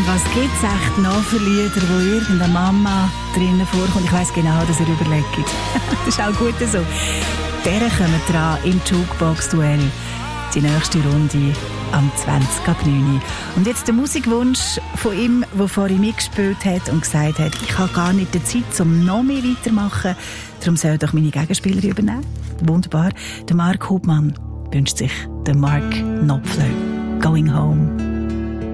was gibt es echt noch für Lieder, wo irgendeine Mama drinnen vorkommt? Ich weiss genau, dass ihr überlegt. Das ist auch gut so. Der kommen dran im Jukebox-Duell. Die nächste Runde am 20.09. Und jetzt der Musikwunsch von ihm, der vorhin mitgespielt hat und gesagt hat, ich habe gar nicht die Zeit, um noch mehr weiterzumachen. Darum soll doch meine Gegenspieler übernehmen. Wunderbar. Der Mark Hubmann wünscht sich den Mark Knopfler. Going Home.